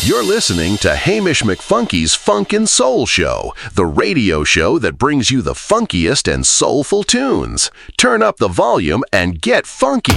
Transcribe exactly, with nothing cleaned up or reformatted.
You're listening to Hamish McFunky's Funk and Soul Show, the radio show that brings you the funkiest and soulful tunes. Turn up the volume and get funky.